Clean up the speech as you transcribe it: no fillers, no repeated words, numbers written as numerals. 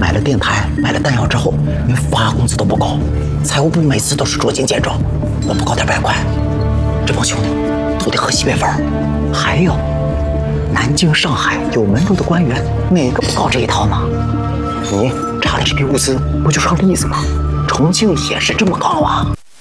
买了电台，买了弹药之后，连发工资都不高，财务部每次都是捉襟见肘，我不搞点外快，这帮兄弟都得喝西北风。还有，南京、上海有门路的官员，哪个不搞这一套呢？你查了这笔物资，不就是个例子吗？重庆也是这么搞啊。